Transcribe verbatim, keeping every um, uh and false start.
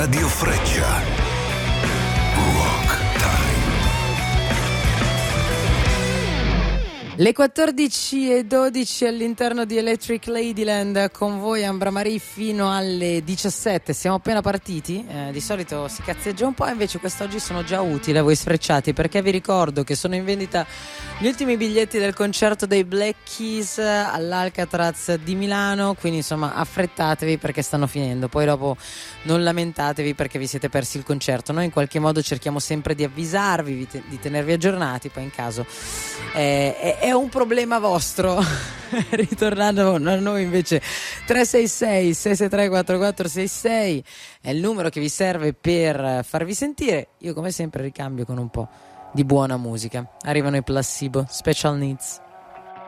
Radio Freccia. Rock Time. Le quattordici e dodici all'interno di Electric Ladyland, con voi Ambra Marie fino alle diciassette. Siamo appena partiti, eh, di solito si cazzeggia un po', invece quest'oggi sono già utili a voi sfrecciati, perché vi ricordo che sono in vendita gli ultimi biglietti del concerto dei Black Keys all'Alcatraz di Milano, quindi insomma affrettatevi perché stanno finendo, poi dopo non lamentatevi perché vi siete persi il concerto. Noi in qualche modo cerchiamo sempre di avvisarvi, di tenervi aggiornati, poi in caso eh, è, è un problema vostro. Ritornando a noi invece, tre sei sei sei sei tre quattro quattro sei sei è il numero che vi serve per farvi sentire. Io come sempre ricambio con un po' di buona musica. Arrivano i Placebo, Special Needs.